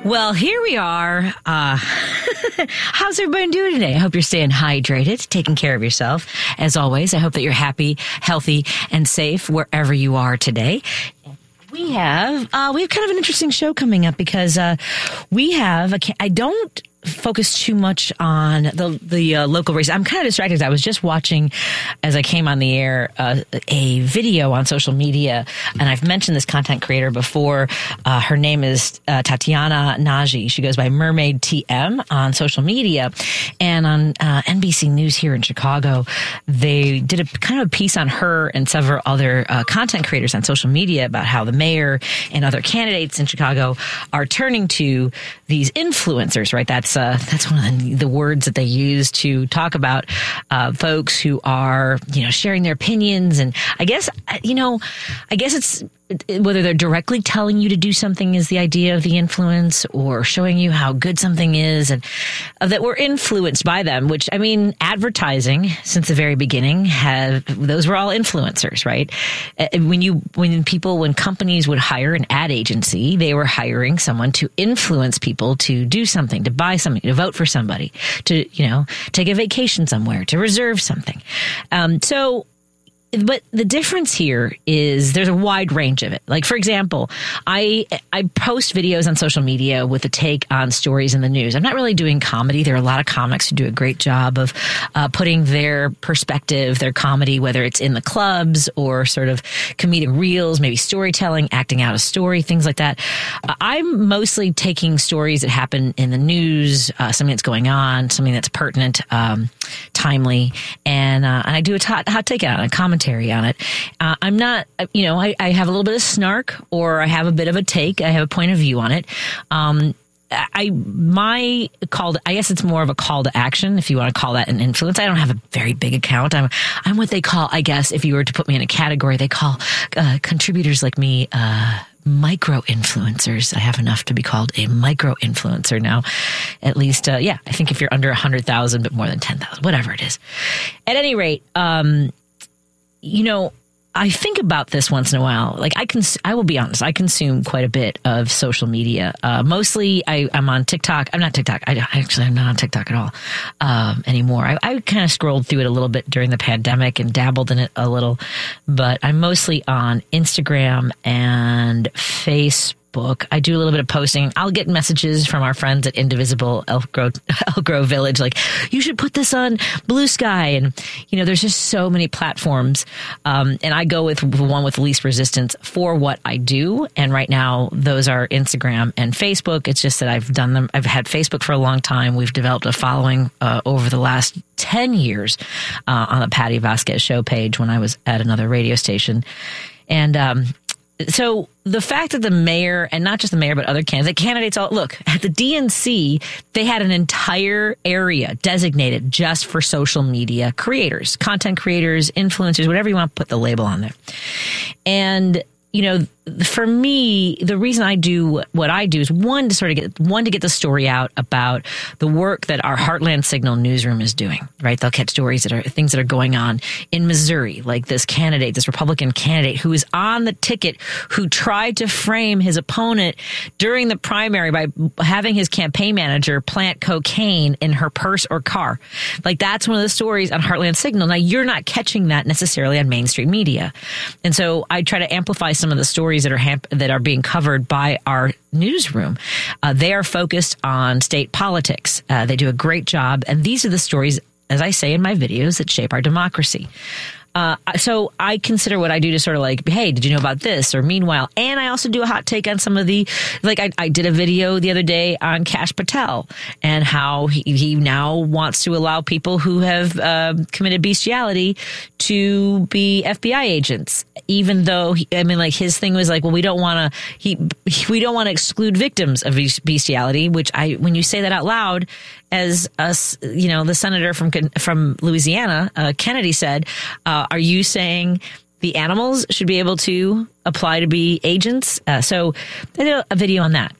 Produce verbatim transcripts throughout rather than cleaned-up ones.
Well, here we are. Uh, how's everybody doing today? I hope you're staying hydrated, taking care of yourself. As always, I hope that you're happy, healthy, and safe wherever you are today. We have uh, we have kind of an interesting show coming up because uh, we have a, I don't focus too much on the the uh, local race. I'm kind of distracted. I was just watching, as I came on the air, uh, a video on social media, and I've mentioned this content creator before. Uh, her name is uh, Tatiana Naji. She goes by Mermaid T M on social media, and on uh, N B C News here in Chicago, they did a kind of a piece on her and several other uh, content creators on social media about how the mayor and other candidates in Chicago are turning to these influencers, right? That's Uh, that's one of the, the words that they use to talk about uh, folks who are, you know, sharing their opinions. And I guess, you know, I guess it's whether they're directly telling you to do something is the idea of the influence, or showing you how good something is, and uh, that we're influenced by them, which, I mean, advertising since the very beginning have, those were all influencers, right? Uh, when you, when people, when companies would hire an ad agency, they were hiring someone to influence people to do something, to buy something, to vote for somebody, to, you know, take a vacation somewhere, to reserve something. Um, so, But the difference here is there's a wide range of it. Like, for example, I I post videos on social media with a take on stories in the news. I'm not really doing comedy. There are a lot of comics who do a great job of uh, putting their perspective, their comedy, whether it's in the clubs or sort of comedic reels, maybe storytelling, acting out a story, things like that. Uh, I'm mostly taking stories that happen in the news, uh, something that's going on, something that's pertinent, um, timely, and, uh, and I do a hot, hot take on it, a commentary on it. Uh, I'm not, you know, I, I have a little bit of snark, or I have a bit of a take. I have a point of view on it. Um, I, my call to, I guess it's more of a call to action, if you want to call that an influence. I don't have a very big account. I'm, I'm what they call, I guess, if you were to put me in a category, they call, uh, contributors like me, uh, micro influencers. I have enough to be called a micro influencer now. At least, uh, yeah, I think if you're under a hundred thousand, but more than ten thousand, whatever it is. At any rate, um, you know, I think about this once in a while. Like, I can, I will be honest, I consume quite a bit of social media. Uh, mostly I, I'm on TikTok. I'm not TikTok. I, I actually, I'm not on TikTok at all, um, anymore. I, I kind of scrolled through it a little bit during the pandemic and dabbled in it a little, but I'm mostly on Instagram and Facebook. I do a little bit of posting. I'll get messages from our friends at Indivisible Elk Grove, Elk Grove Village, like, you should put this on Blue Sky. And, you know, there's just so many platforms. Um, and I go with the one with least resistance for what I do. And right now, those are Instagram and Facebook. It's just that I've done them. I've had Facebook for a long time. We've developed a following uh, over the last ten years uh, on the Patty Vasquez show page when I was at another radio station. And, um, so the fact that the mayor, and not just the mayor, but other candidates, the candidates all, look, at the D N C, they had an entire area designated just for social media creators, content creators, influencers, whatever you want to put the label on there. And, you know, for me, the reason I do what I do is one to sort of get one to get the story out about the work that our Heartland Signal newsroom is doing, right? They'll catch stories that are things that are going on in Missouri, like this candidate, this Republican candidate who is on the ticket, who tried to frame his opponent during the primary by having his campaign manager plant cocaine in her purse or car. Like, that's one of the stories on Heartland Signal. Now, you're not catching that necessarily on mainstream media. And so I try to amplify some of the stories that are hamp- that are being covered by our newsroom. Uh, they are focused on state politics. Uh, they do a great job. And these are the stories, as I say in my videos, that shape our democracy. Uh, so I consider what I do to sort of like, hey, did you know about this? Or meanwhile, and I also do a hot take on some of the, like I, I did a video the other day on Kash Patel and how he, he now wants to allow people who have uh, committed bestiality to be F B I agents, even though, he, I mean, like his thing was like, well, we don't want to, he, we don't want to exclude victims of bestiality, which I, when you say that out loud, as us, you know, the senator from from Louisiana, uh, Kennedy said, uh, are you saying the animals should be able to apply to be agents? Uh, so I did a video on that.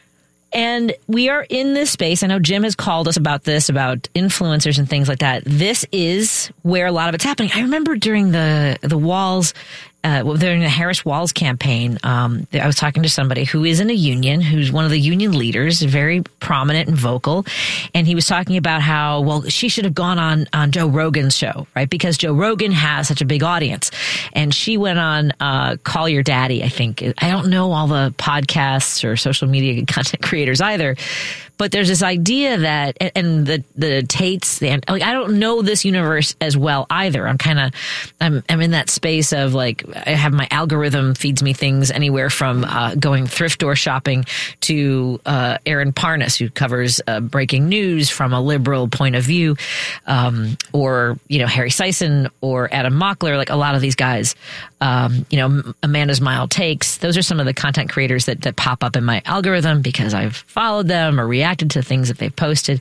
And we are in this space. I know Jim has called us about this, about influencers and things like that. This is where a lot of it's happening. I remember during the the Walz uh, well, during the Harris Walz campaign, um, I was talking to somebody who is in a union, who's one of the union leaders, very prominent and vocal. And he was talking about how, well, she should have gone on, on Joe Rogan's show, right? Because Joe Rogan has such a big audience. And she went on uh, Call Your Daddy, I think. I don't know all the podcasts or social media content creators either. But there's this idea that, and the the Tates, the, like, I don't know this universe as well either. I'm kind of, I'm I'm in that space of like, I have my algorithm feeds me things anywhere from uh, going thrift store shopping to uh, Aaron Parnas, who covers uh, breaking news from a liberal point of view, um, or, you know, Harry Sison or Adam Mockler, like a lot of these guys, um, you know, Amanda's Mild Takes. Those are some of the content creators that, that pop up in my algorithm because I've followed them or reacted to things that they've posted.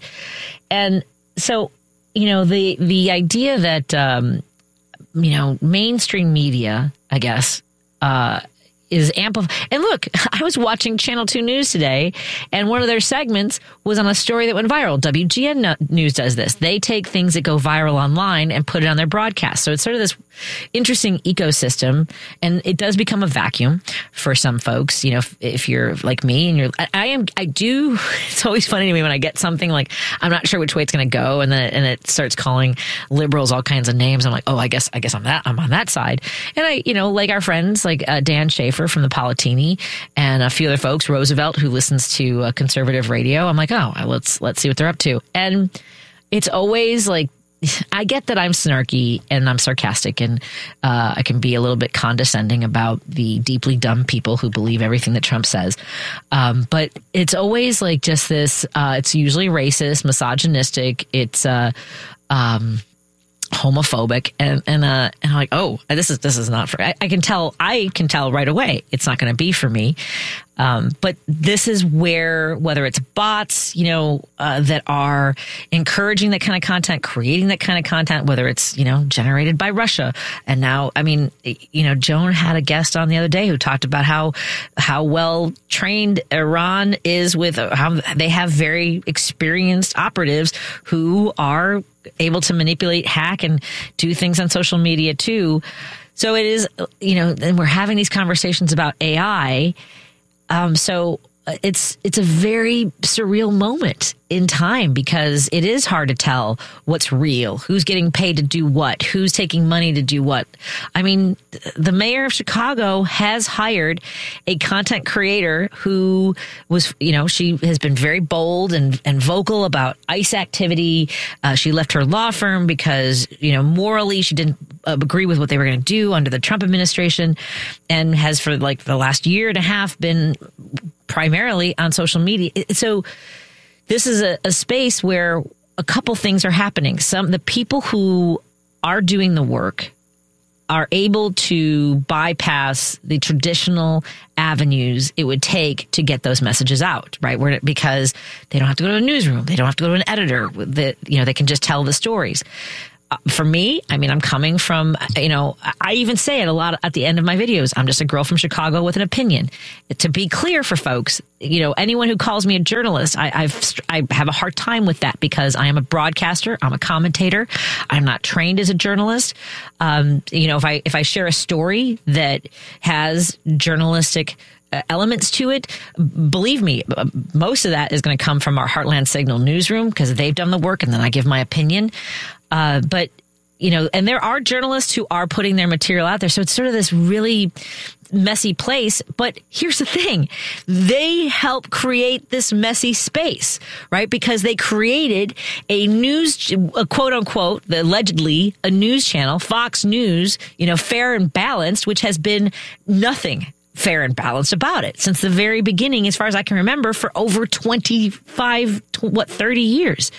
And so, you know, the the idea that, um, you know, mainstream media, I guess, uh, is amplified. And look, I was watching Channel two News today, and one of their segments was on a story that went viral. W G N News does this. They take things that go viral online and put it on their broadcast. So it's sort of this interesting ecosystem, and it does become a vacuum for some folks. You know, if, if you're like me and you're, I, I am, I do, it's always funny to me when I get something like, I'm not sure which way it's going to go. And then, and it starts calling liberals all kinds of names. I'm like, oh, I guess, I guess I'm that, I'm on that side. And I, you know, like our friends, like uh, Dan Schaefer from the Politini and a few other folks, Roosevelt, who listens to uh, conservative radio. I'm like, oh, let's, let's see what they're up to. And it's always like, I get that I'm snarky and I'm sarcastic and uh, I can be a little bit condescending about the deeply dumb people who believe everything that Trump says. Um, but it's always like just this, uh, it's usually racist, misogynistic. It's, uh, um, homophobic and and uh and I'm like, oh, this is this is not for I, I can tell I can tell right away it's not going to be for me. Um, but this is where, whether it's bots, you know, uh, that are encouraging that kind of content, creating that kind of content, whether it's, you know, generated by Russia. And now, I mean, you know, Joan had a guest on the other day who talked about how, how well trained Iran is with how they have very experienced operatives who are able to manipulate, hack, and do things on social media too. So it is, you know, and we're having these conversations about A I. Um, so it's it's a very surreal moment in time because it is hard to tell what's real, who's getting paid to do what, who's taking money to do what. I mean, the mayor of Chicago has hired a content creator who was, you know, she has been very bold and, and vocal about ICE activity. Uh, she left her law firm because, you know, morally she didn't uh, agree with what they were going to do under the Trump administration, and has for like the last year and a half been primarily on social media. So this is a, a space where a couple things are happening. Some, the people who are doing the work are able to bypass the traditional avenues it would take to get those messages out, right? Where, because they don't have to go to a newsroom. They don't have to go to an editor. That, you know, they can just tell the stories. Uh, for me, I mean, I'm coming from, you know, I even say it a lot at the end of my videos. I'm just a girl from Chicago with an opinion. To be clear for folks, you know, anyone who calls me a journalist, I, I've, I have a hard time with that because I am a broadcaster. I'm a commentator. I'm not trained as a journalist. Um, you know, if I, if I share a story that has journalistic elements to it, believe me, most of that is going to come from our Heartland Signal newsroom because they've done the work, and then I give my opinion. Uh, but, you know, and there are journalists who are putting their material out there. So it's sort of this really messy place. But here's the thing. They help create this messy space, right? Because they created a news, a quote unquote, the allegedly a news channel, Fox News, you know, fair and balanced, which has been nothing fair and balanced about it since the very beginning, as far as I can remember, for over twenty-five, what, thirty years.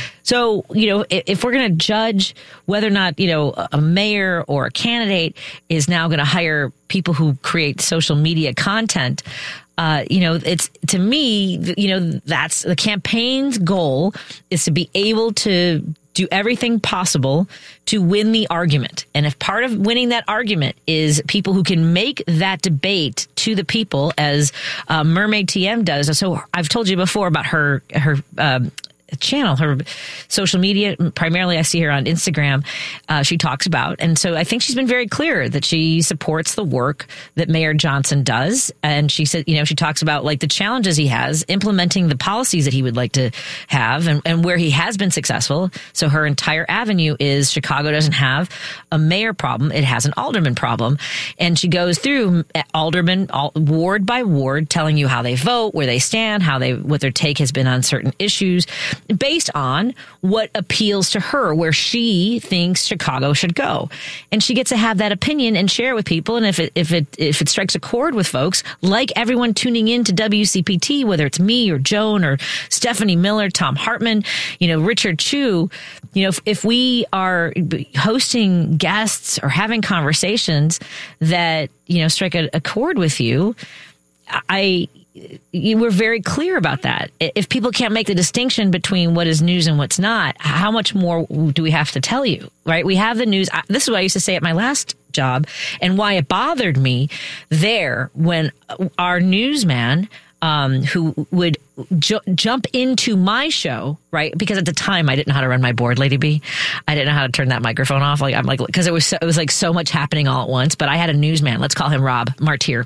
So, you know, if we're going to judge whether or not, you know, a mayor or a candidate is now going to hire people who create social media content, uh, you know, it's, to me, you know, that's the campaign's goal, is to be able to do everything possible to win the argument. And if part of winning that argument is people who can make that debate to the people, as uh, Mermaid T M does. So I've told you before about her, her, um, channel, her social media, primarily I see her on Instagram, uh, she talks about. And so I think she's been very clear that she supports the work that Mayor Johnson does. And she said, you know, she talks about like the challenges he has implementing the policies that he would like to have and, and where he has been successful. So her entire avenue is Chicago doesn't have a mayor problem. It has an alderman problem. And she goes through alderman ward by ward, telling you how they vote, where they stand, how they, what their take has been on certain issues, based on what appeals to her, where she thinks Chicago should go. And she gets to have that opinion and share with people. And if it, if it, if it strikes a chord with folks, like everyone tuning in to W C P T, whether it's me or Joan or Stephanie Miller, Tom Hartman, you know, Richard Chu, you know, if, if we are hosting guests or having conversations that, you know, strike a, a chord with you, I, you were very clear about that. If people can't make the distinction between what is news and what's not, how much more do we have to tell you, right? We have the news. This is what I used to say at my last job and why it bothered me there when our newsman, um, who would ju- jump into my show, right? Because at the time I didn't know how to run my board, Lady B. I didn't know how to turn that microphone off. Like I'm like, because it was so, it was like so much happening all at once. But I had a newsman. Let's call him Rob Martyr.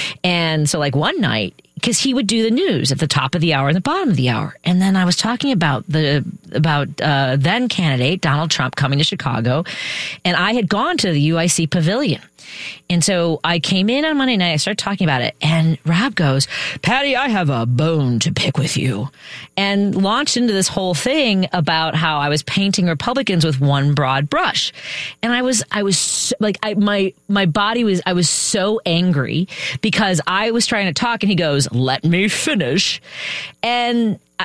And so like one night, because he would do the news at the top of the hour and the bottom of the hour. And then I was talking about the about uh, then candidate Donald Trump coming to Chicago. And I had gone to the U I C Pavilion. And so I came in on Monday night. I started talking about it. And Rob goes, Patty, I have a bone to pick with you. And launched into this whole thing about how I was painting Republicans with one broad brush. And I was, I was so, like, I, my, my body was, I was so angry because I was trying to talk and he goes, let me finish. And I,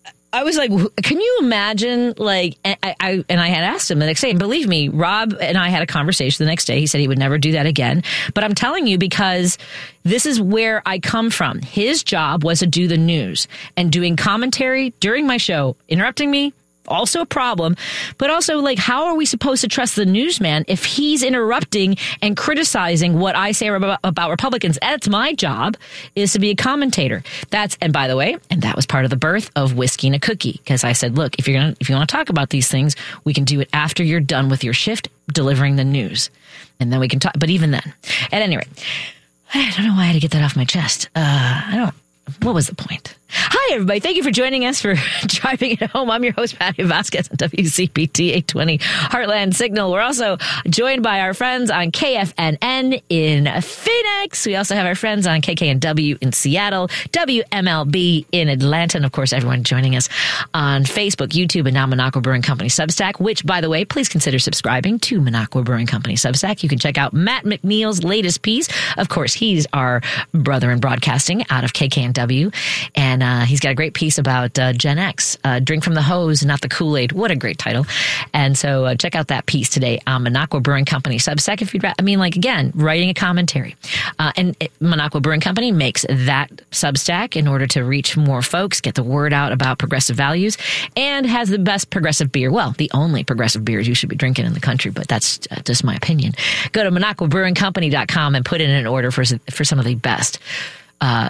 I was like, can you imagine, like, I, I, and I had asked him the next day, and believe me, Rob and I had a conversation the next day. He said he would never do that again. But I'm telling you, because this is where I come from. His job was to do the news, and doing commentary during my show, interrupting me, also a problem. But also, like, how are we supposed to trust the newsman if he's interrupting and criticizing what I say about, about Republicans? That's my job, is to be a commentator. That's, and by the way, and that was part of the birth of Whiskey and a Cookie, because I said, look, if you're gonna, if you want to talk about these things, we can do it after you're done with your shift delivering the news, and then we can talk. But even then, at any rate, I don't know why I had to get that off my chest. Uh, I don't. What was the point? Hi, everybody. Thank you for joining us for Driving It Home. I'm your host, Patty Vasquez on W C P T eight twenty Heartland Signal. We're also joined by our friends on K F N N in Phoenix. We also have our friends on K K N W in Seattle, W M L B in Atlanta, and of course, everyone joining us on Facebook, YouTube, and now Minocqua Brewing Company Substack, which, by the way, please consider subscribing to Minocqua Brewing Company Substack. You can check out Matt McNeil's latest piece. Of course, he's our brother in broadcasting out of K K N W, and Uh, he's got a great piece about uh, Gen X, uh, drink from the hose, not the Kool-Aid. What a great title. And so uh, check out that piece today on Minocqua Brewing Company Substack. If you'd, I mean, like, again, writing a commentary. Uh, and it, Minocqua Brewing Company makes that Substack in order to reach more folks, get the word out about progressive values, and has the best progressive beer. Well, the only progressive beers you should be drinking in the country, but that's uh, just my opinion. Go to Minocqua Brewing Company dot com and put in an order for, for some of the best uh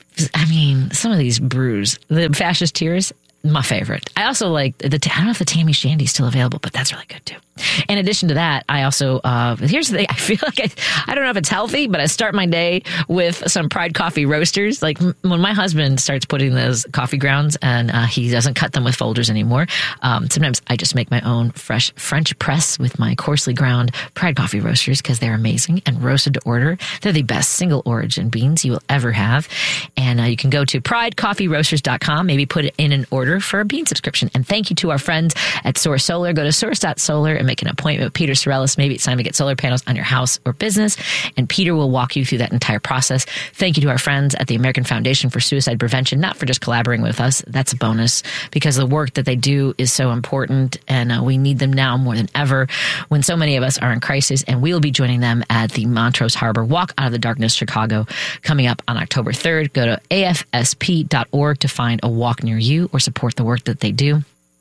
I mean, some of these brews, the Fascist Tears, my favorite. I also like the, I don't know if the Tammy Shandy's still available, but that's really good too. In addition to that, I also, uh, here's the thing, I feel like I, I don't know if it's healthy, but I start my day with some Pride Coffee Roasters. Like m- when my husband starts putting those coffee grounds and uh, he doesn't cut them with folders anymore, um, sometimes I just make my own fresh French press with my coarsely ground Pride Coffee Roasters because they're amazing and roasted to order. They're the best single origin beans you will ever have. And uh, you can go to pride coffee roasters dot com, maybe put in an order for a bean subscription. And thank you to our friends at Source Solar. Go to source dot solar and make an appointment with Peter Sorellis. Maybe it's time to get solar panels on your house or business, and Peter will walk you through that entire process. Thank you to our friends at the American Foundation for Suicide Prevention, not for just collaborating with us. That's a bonus because the work that they do is so important, and uh, we need them now more than ever when so many of us are in crisis. And we will be joining them at the Montrose Harbor Walk Out of the Darkness Chicago coming up on October third. Go to A F S P dot org to find a walk near you or support the work that they do.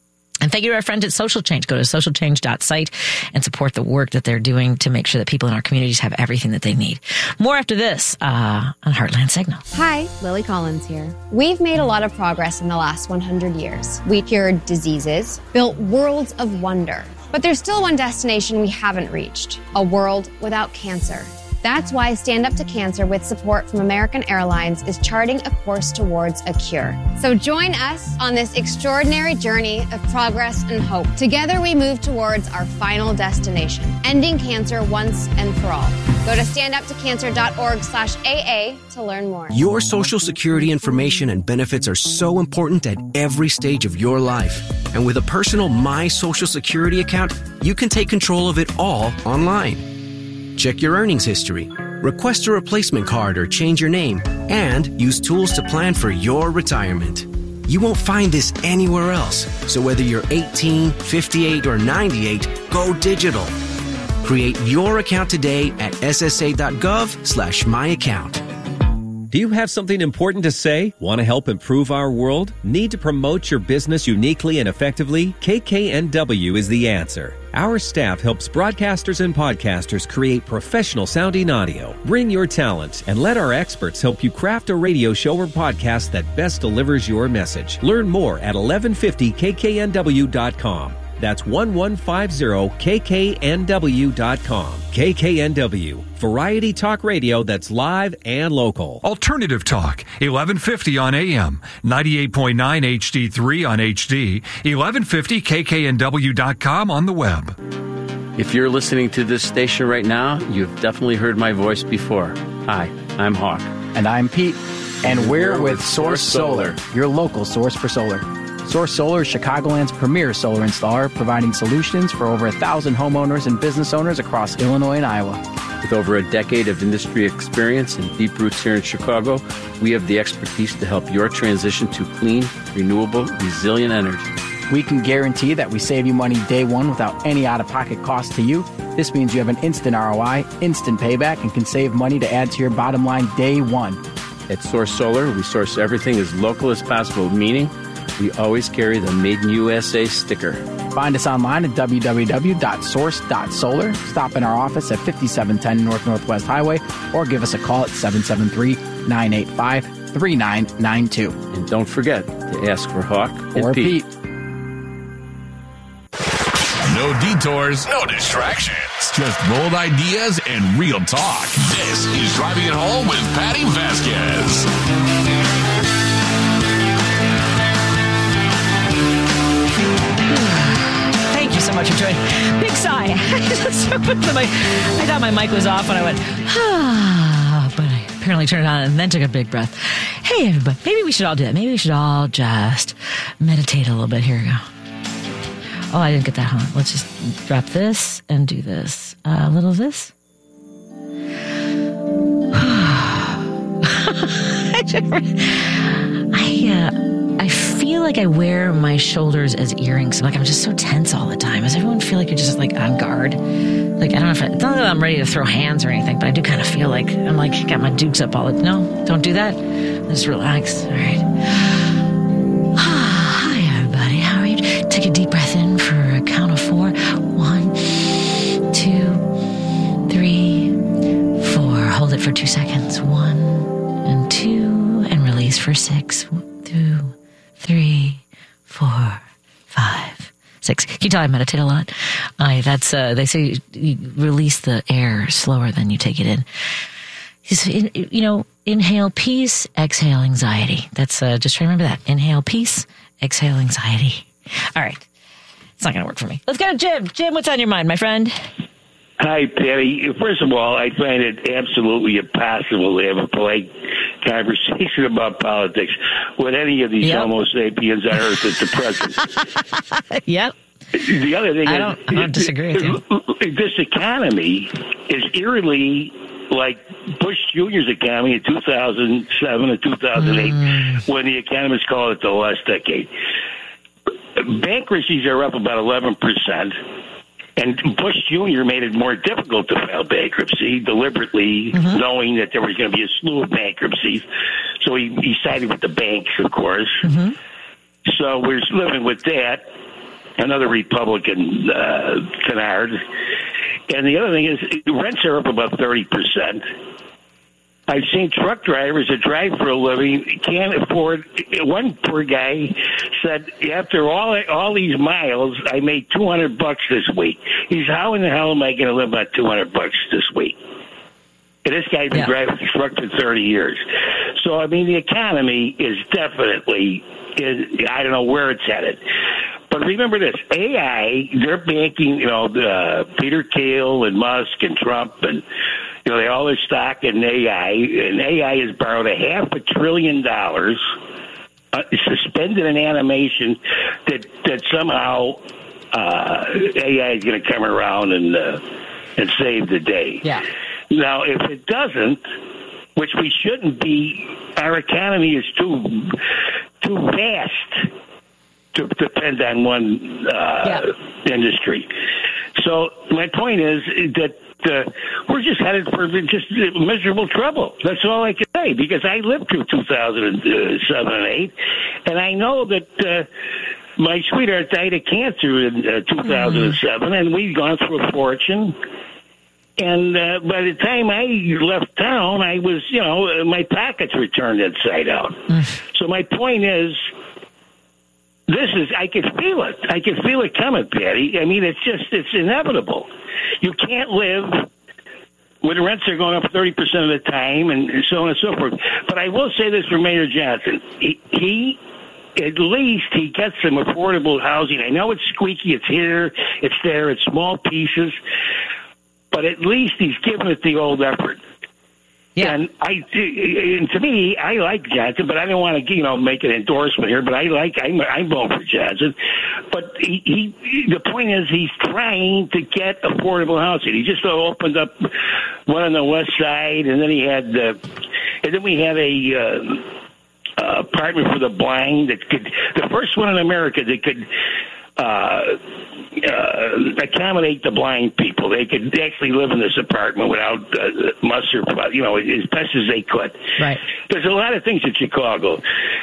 And thank you to our friends at Social Change. Go to social change dot site and support the work that they're doing to make sure that people in our communities have everything that they need. More after this uh, on Heartland Signal. Hi, Lily Collins here. We've made a lot of progress in the last one hundred years. We cured diseases, built worlds of wonder. But there's still one destination we haven't reached, a world without cancer. That's why Stand Up to Cancer, with support from American Airlines, is charting a course towards a cure. So join us on this extraordinary journey of progress and hope. Together we move towards our final destination, ending cancer once and for all. Go to stand up to cancer dot org slash A A to learn more. Your Social Security information and benefits are so important at every stage of your life. And with a personal My Social Security account, you can take control of it all online. Check your earnings history, request a replacement card or change your name, and use tools to plan for your retirement. You won't find this anywhere else. So whether you're eighteen, fifty-eight, or ninety-eight, go digital. Create your account today at S S A dot gov slash my account. Do you have something important to say? Want to help improve our world? Need to promote your business uniquely and effectively? K K N W is the answer. Our staff helps broadcasters and podcasters create professional sounding audio. Bring your talent and let our experts help you craft a radio show or podcast that best delivers your message. Learn more at eleven fifty K K N W dot com. That's eleven fifty K K N W dot com. K K N W, variety talk radio that's live and local. Alternative Talk, eleven fifty on A M, ninety-eight point nine H D three on H D, eleven fifty K K N W dot com on the web. If you're listening to this station right now, you've definitely heard my voice before. Hi, I'm Hawk. And I'm Pete. And we're with Source Solar, your local source for solar. Source Solar is Chicagoland's premier solar installer, providing solutions for over a thousand homeowners and business owners across Illinois and Iowa. With over a decade of industry experience and deep roots here in Chicago, we have the expertise to help your transition to clean, renewable, resilient energy. We can guarantee that we save you money day one without any out-of-pocket cost to you. This means you have an instant R O I, instant payback, and can save money to add to your bottom line day one. At Source Solar, we source everything as local as possible, meaning we always carry the Made in U S A sticker. Find us online at w w w dot source dot solar. Stop in our office at fifty-seven ten North Northwest Highway or give us a call at seven seven three, nine eight five, three nine nine two. And don't forget to ask for Hawk or and Pete. Pete. No detours, no distractions. Just bold ideas and real talk. This is Driving It Home with Patty Vasquez. Thank you so much for joining. Big sigh. I thought my mic was off and I went, ah, but I apparently turned it on and then took a big breath. Hey, everybody. Maybe we should all do that. Maybe we should all just meditate a little bit. Here we go. Oh, I didn't get that, huh? Let's just drop this and do this. Uh, a little of this. I, uh, I feel like I wear my shoulders as earrings. Like I'm just so tense all the time. Does everyone feel like you're just like on guard? Like, I don't know if I, it's not that I'm ready to throw hands or anything, but I do kind of feel like I'm like, got my dukes up all the, no, don't do that. Just relax. All right. Hi, everybody. How are you? Take a deep breath in for a count of four. One, two, three, four. Hold it for two seconds. One and two, and release for six. Two, three, four, five, six. Can you tell I meditate a lot? I, that's, uh, they say you release the air slower than you take it in. You know, inhale peace, exhale anxiety. That's, uh, just try to remember that. Inhale peace, exhale anxiety. All right. It's not going to work for me. Let's go to Jim. Jim, what's on your mind, my friend? Hi, Patty. First of all, I find it absolutely impossible to have a polite conversation about politics with any of these yep. Homo sapiens on Earth at the present. Yep. The other thing I is, don't, I don't disagree with you. This economy is eerily like Bush Junior's economy in two thousand seven and two thousand eight, mm. when the economists called it the last decade. Bankruptcies are up about eleven percent. And Bush Junior made it more difficult to file bankruptcy, deliberately mm-hmm. knowing that there was going to be a slew of bankruptcies. So he, he sided with the banks, of course. Mm-hmm. So we're living with that. another Republican uh, canard. And the other thing is, rents are up about thirty percent. I've seen truck drivers that drive for a living can't afford. One poor guy said, after all all these miles, I made two hundred bucks this week. He's, how in the hell am I going to live on two hundred bucks this week? And this guy's been yeah. driving a truck for thirty years. So, I mean, the economy is definitely, is, I don't know where it's headed. But remember this, A I, they're banking, you know, uh, Peter Thiel and Musk and Trump and, you know, they all their stock in A I. And A I has borrowed a half a trillion dollars, uh, suspended an animation that, that somehow uh, A I is going to come around and uh, and save the day. Yeah. Now, if it doesn't, which we shouldn't be, our economy is too too vast to depend on one uh, yeah. industry. So my point is that uh, we're just headed for just miserable trouble. That's all I can say, because I lived through two thousand seven and eight, and I know that uh, my sweetheart died of cancer in uh, two thousand seven, mm-hmm. and we'd gone through a fortune. And uh, by the time I left town, I was, you know, my pockets were turned inside out. Mm. So my point is, this is, I can feel it. I can feel it coming, Patty. I mean, it's just, it's inevitable. You can't live when rents are going up thirty percent of the time and so on and so forth. But I will say this for Mayor Johnson. He, he at least he gets some affordable housing. I know it's squeaky. It's here. It's there. It's small pieces. But at least he's given it the old effort. Yeah. And I, and to me, I like Johnson, but I don't want to, you know, make an endorsement here. But I like, I'm, I'm voting for Johnson. But he, he, the point is, he's trying to get affordable housing. He just opened up one on the west side, and then he had, uh, and then we had a uh, uh, apartment for the blind that could, the first one in America that could. Uh, uh, accommodate the blind people. They could actually live in this apartment without uh, mustard, you know, as best as they could. Right. There's a lot of things in Chicago,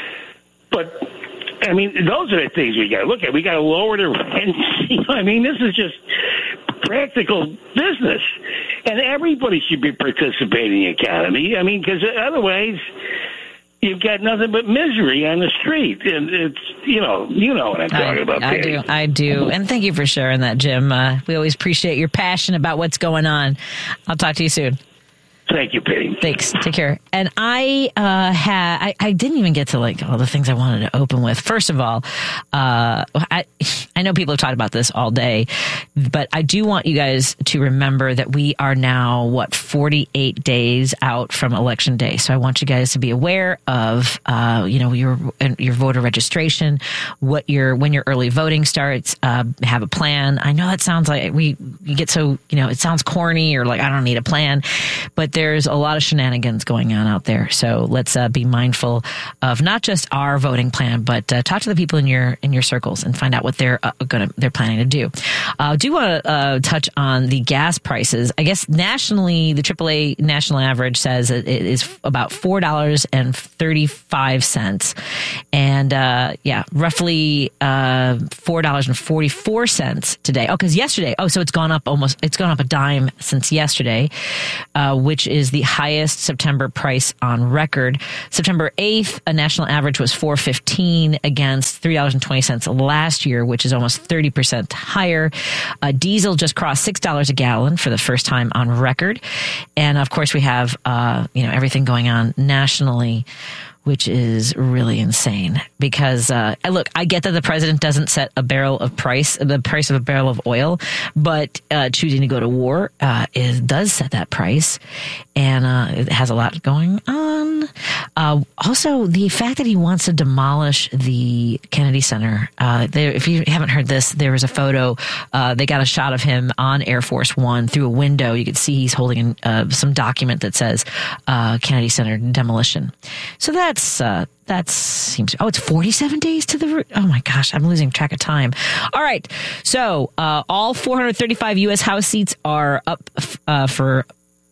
but I mean, those are the things we got to look at. We got to lower the rents. You know, I mean, this is just practical business, and everybody should be participating in the economy. I mean, because otherwise, you've got nothing but misery on the street, and it's, you know, you know what I'm talking I, about. I Patty. do, I do, and thank you for sharing that, Jim. Uh, we always appreciate your passion about what's going on. I'll talk to you soon. Thank you, Patty. Thanks. Take care. And I uh, had I, I didn't even get to like all the things I wanted to open with. First of all, uh, I I know people have talked about this all day, but I do want you guys to remember that we are now what forty-eight days out from Election Day. So I want you guys to be aware of uh, you know your your voter registration, what your when your early voting starts. Uh, have a plan. I know that sounds like we you get so you know it sounds corny or like I don't need a plan, but there's a lot of shenanigans going on out there. So let's uh, be mindful of not just our voting plan, but uh, talk to the people in your in your circles and find out what they're uh, going to they're planning to do. I uh, do want to uh, touch on the gas prices. I guess nationally, the triple A national average says it is about four dollars and thirty-five cents, and uh, yeah, roughly uh, four dollars and forty-four cents today. Oh, because yesterday, oh, so it's gone up almost. It's gone up a dime since yesterday, uh, which is the highest September price on record. September eighth, a national average was four fifteen against three dollars and twenty cents last year, which is almost thirty percent higher. Uh, diesel just crossed six dollars a gallon for the first time on record. And of course, we have, uh, you know, everything going on nationally, which is really insane because, uh, look, I get that the president doesn't set a barrel of price, the price of a barrel of oil, but uh, choosing to go to war uh, is, does set that price, and uh, it has a lot going on. Uh, also, the fact that he wants to demolish the Kennedy Center. Uh, there, if you haven't heard this, there was a photo. Uh, they got a shot of him on Air Force One through a window. You could see he's holding uh, some document that says uh, Kennedy Center demolition. So that That's, uh, that seems, oh, it's forty-seven days to the, oh my gosh, I'm losing track of time. All right. So, uh, all four hundred thirty-five U S House seats are up, uh, for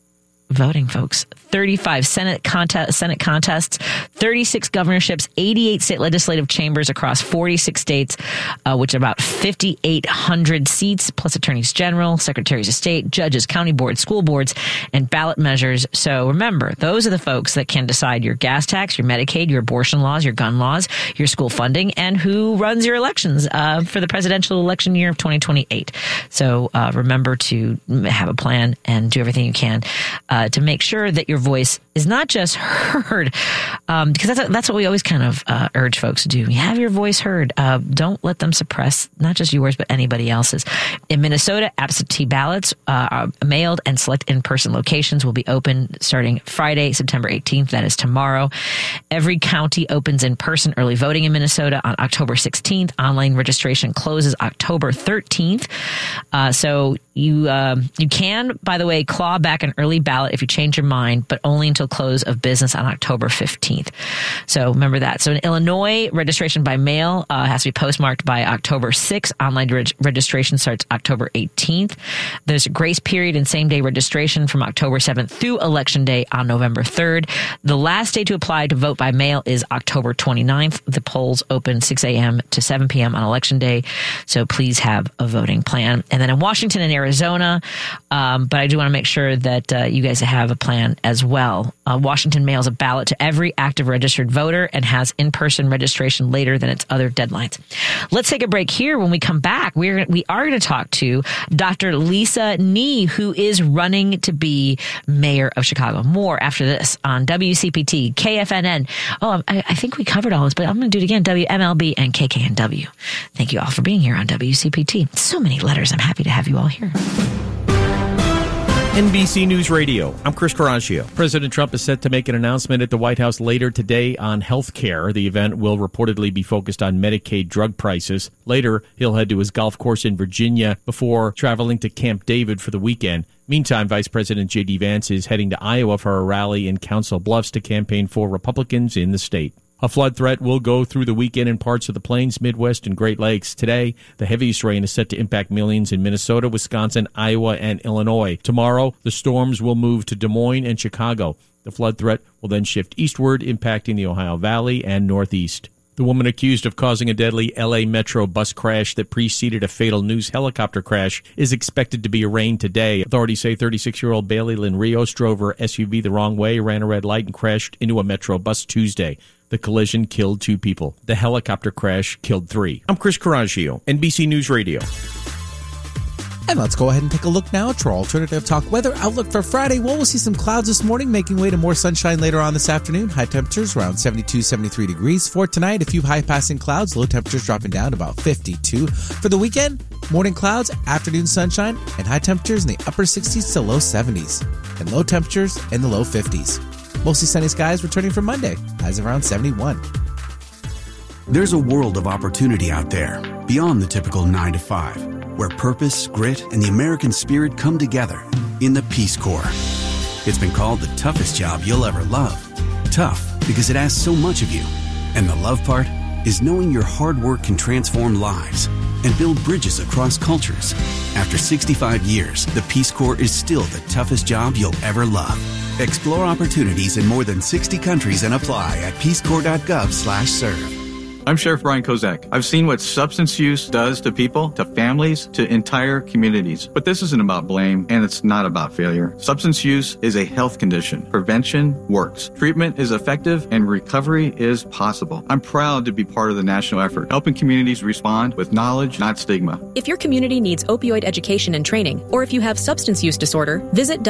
voting, folks. thirty-five Senate contest, Senate contests, thirty-six governorships, eighty-eight state legislative chambers across forty-six states, uh, which are about fifty-eight hundred seats, plus attorneys general, secretaries of state, judges, county boards, school boards, and ballot measures. So remember, those are the folks that can decide your gas tax, your Medicaid, your abortion laws, your gun laws, your school funding, and who runs your elections uh, for the presidential election year of twenty twenty-eight. So uh, remember to have a plan and do everything you can uh, to make sure that your voice is not just heard, um, because that's, that's what we always kind of uh, urge folks to do. You have your voice heard. Uh, don't let them suppress not just yours, but anybody else's. In Minnesota, absentee ballots uh, are mailed and select in-person locations will be open starting Friday, September eighteenth. That is tomorrow. Every county opens in-person early voting in Minnesota on October sixteenth. Online registration closes October thirteenth. Uh, so you uh, you can, by the way, claw back an early ballot if you change your mind, but only until close of business on October fifteenth. So remember that. So in Illinois, registration by mail uh, has to be postmarked by October sixth. Online reg- registration starts October eighteenth. There's a grace period in same-day registration from October seventh through Election Day on November third. The last day to apply to vote by mail is October twenty-ninth. The polls open six a.m. to seven p.m. on Election Day, so please have a voting plan. And then in Washington and Arizona, um, but I do want to make sure that uh, you guys have a plan as well. Uh, Washington mails a ballot to every active registered voter and has in-person registration later than its other deadlines. Let's take a break here. When we come back, we're we are going to talk to Doctor Lisa Nee, who is running to be mayor of Chicago. More after this on W C P T, K F N N. Oh, I, I think we covered all this, but I'm going to do it again. W M L B and K K N W. Thank you all for being here on W C P T. So many letters. I'm happy to have you all here. N B C News Radio. I'm Chris Carrangio. President Trump is set to make an announcement at the White House later today on health care. The event will reportedly be focused on Medicaid drug prices. Later, he'll head to his golf course in Virginia before traveling to Camp David for the weekend. Meantime, Vice President J D. Vance is heading to Iowa for a rally in Council Bluffs to campaign for Republicans in the state. A flood threat will go through the weekend in parts of the Plains, Midwest, and Great Lakes. Today, the heaviest rain is set to impact millions in Minnesota, Wisconsin, Iowa, and Illinois. Tomorrow, the storms will move to Des Moines and Chicago. The flood threat will then shift eastward, impacting the Ohio Valley and Northeast. The woman accused of causing a deadly L A Metro bus crash that preceded a fatal news helicopter crash is expected to be arraigned today. Authorities say thirty-six-year-old Bailey Lynn Rios drove her S U V the wrong way, ran a red light, and crashed into a Metro bus Tuesday. The collision killed two people. The helicopter crash killed three. I'm Chris Carrangio, N B C News Radio. And let's go ahead and take a look now at our Alternative Talk weather outlook for Friday. Well, we'll see some clouds this morning, making way to more sunshine later on this afternoon. High temperatures around seventy-two, seventy-three degrees. For tonight, a few high-passing clouds, low temperatures dropping down to about fifty-two. For the weekend, morning clouds, afternoon sunshine, and high temperatures in the upper sixties to low seventies. And low temperatures in the low fifties. Mostly sunny skies returning for Monday, highs around seventy-one. There's a world of opportunity out there, beyond the typical nine to five, where purpose, grit, and the American spirit come together in the Peace Corps. It's been called the toughest job you'll ever love. Tough because it asks so much of you. And the love part is knowing your hard work can transform lives and build bridges across cultures. After sixty-five years, the Peace Corps is still the toughest job you'll ever love. Explore opportunities in more than sixty countries and apply at peacecorps.gov slash serve. I'm Sheriff Brian Kozak. I've seen what substance use does to people, to families, to entire communities. But this isn't about blame, and it's not about failure. Substance use is a health condition. Prevention works. Treatment is effective, and recovery is possible. I'm proud to be part of the national effort, helping communities respond with knowledge, not stigma. If your community needs opioid education and training, or if you have substance use disorder, visit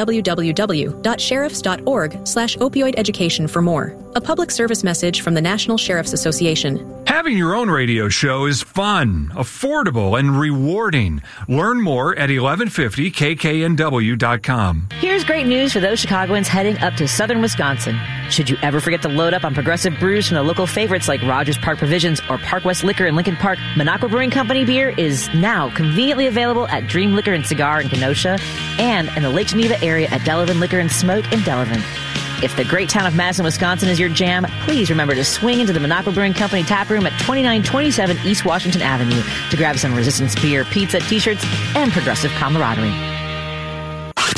www.sheriffs.org slash opioid education for more. A public service message from the National Sheriff's Association. Having your own radio show is fun, affordable, and rewarding. Learn more at eleven fifty K K N W dot com. Here's great news for those Chicagoans heading up to southern Wisconsin. Should you ever forget to load up on progressive brews from the local favorites like Rogers Park Provisions or Park West Liquor in Lincoln Park, Minocqua Brewing Company beer is now conveniently available at Dream Liquor and Cigar in Kenosha and in the Lake Geneva area at Delavan Liquor and Smoke in Delavan. If the great town of Madison, Wisconsin is your jam, please remember to swing into the Minocqua Brewing Company tap room at twenty-nine twenty-seven East Washington Avenue to grab some Resistance beer, pizza, t-shirts, and progressive camaraderie.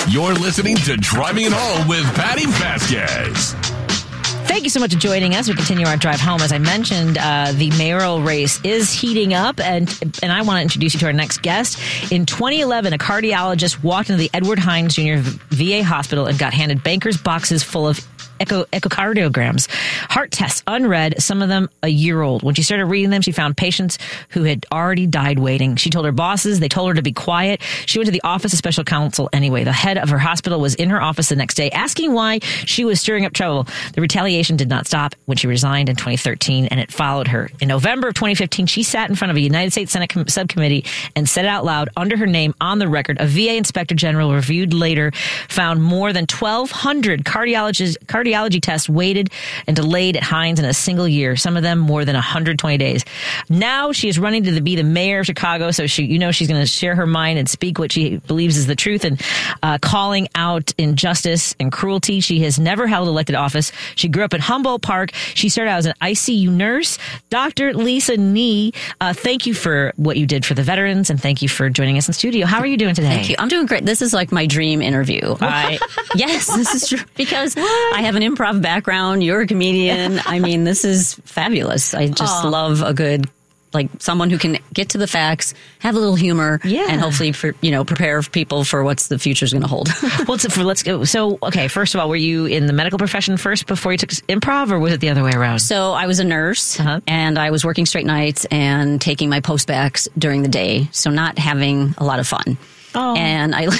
You're listening to Driving It Home with Patty Vasquez. Thank you so much for joining us. We continue our drive home. As I mentioned, uh, the mayoral race is heating up, and and I want to introduce you to our next guest. In twenty eleven, a cardiologist walked into the Edward Hines Junior V A hospital and got handed banker's boxes full of Echo, echocardiograms, heart tests, unread, some of them a year old. When she started reading them, she found patients who had already died waiting. She told her bosses, they told her to be quiet. She went to the office of special counsel anyway. The head of her hospital was in her office the next day asking why she was stirring up trouble. The retaliation did not stop when she resigned in twenty thirteen, and it followed her. In November of twenty fifteen, she sat in front of a United States Senate com- subcommittee and said it out loud under her name on the record. A V A inspector general reviewed later found more than twelve hundred cardiologists, cardiology tests waited and delayed at Hines in a single year, some of them more than one hundred twenty days. Now she is running to the, be the mayor of Chicago, so she, you know she's going to share her mind and speak what she believes is the truth, and uh, calling out injustice and cruelty. She has never held elected office. She grew up in Humboldt Park. She started out as an I C U nurse. Doctor Lisa Nee, uh, thank you for what you did for the veterans, and thank you for joining us in studio. How are you doing today? Thank you. I'm doing great. This is like my dream interview. I, yes, this is true, because what? I have an improv background. You're a comedian. I mean, this is fabulous. I just Aww. love a good, like someone who can get to the facts, have a little humor, yeah. and hopefully, for, you know, prepare people for what's the future's going to hold. well, so for, let's go. So, okay, first of all, were you in the medical profession first before you took improv, or was it the other way around? So I was a nurse, uh-huh. and I was working straight nights and taking my post-backs during the day, so not having a lot of fun. Oh. And I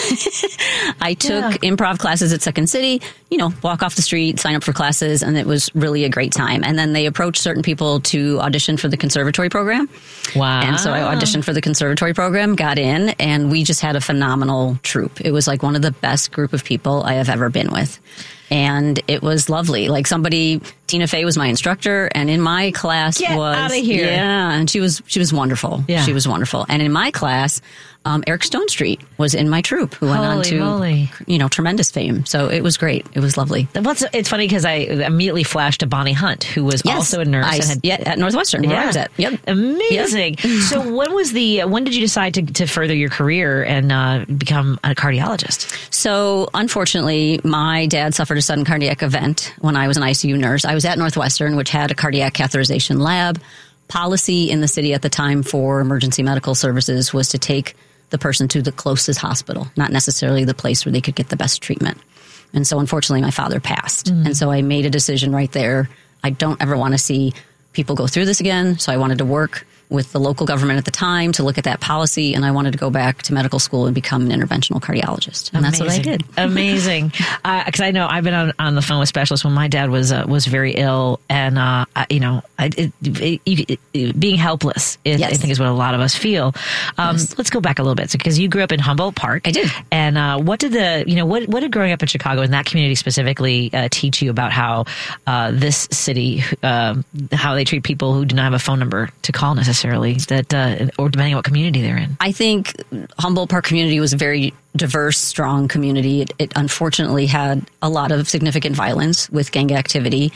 I took yeah. improv classes at Second City, you know, walk off the street, sign up for classes, and it was really a great time. And then they approached certain people to audition for the conservatory program. Wow. And so I auditioned for the conservatory program, got in, and we just had a phenomenal troupe. It was like one of the best group of people I have ever been with. And it was lovely. Like somebody, Tina Fey was my instructor, and in my class Get was out of here. Yeah, and she was she was wonderful. Yeah. She was wonderful. And in my class, um, Eric Stone Street was in my troupe, who went Holy on to moly. you know tremendous fame. So it was great. It was lovely. What's it's funny because I immediately flashed to Bonnie Hunt, who was yes, also a nurse. I, and had, yeah, at Northwestern, where yeah. I was at. Yep, amazing. Yep. So when was the when did you decide to, to further your career and uh, become a cardiologist? So unfortunately, my dad suffered a sudden cardiac event when I was an I C U nurse. I was at Northwestern, which had a cardiac catheterization lab. Policy in the city at the time for emergency medical services was to take the person to the closest hospital, not necessarily the place where they could get the best treatment. And so unfortunately, my father passed. Mm. And so I made a decision right there. I don't ever want to see people go through this again. So I wanted to work with the local government at the time to look at that policy, and I wanted to go back to medical school and become an interventional cardiologist. And Amazing. that's what I did. Amazing. Because uh, I know I've been on, on the phone with specialists when my dad was uh, was very ill, and uh, I, you know, I, it, it, it, it, being helpless, is, yes. I think, is what a lot of us feel. Um, yes. Let's go back a little bit, because so, you grew up in Humboldt Park. I did. And uh, what did the, you know, what what did growing up in Chicago in that community specifically uh, teach you about how uh, this city, uh, how they treat people who do not have a phone number to call necessarily, that uh, or depending on what community they're in? I think Humboldt Park community was a very diverse, strong community. It, it unfortunately had a lot of significant violence with gang activity.